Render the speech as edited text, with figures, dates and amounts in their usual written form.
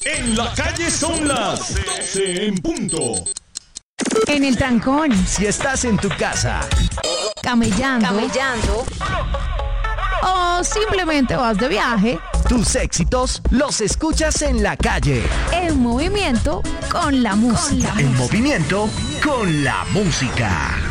En la calle son las 12 en punto. En el trancón. Si estás en tu casa. Camellando. O simplemente vas de viaje. Tus éxitos los escuchas en la calle. En movimiento con la música. En movimiento con la música.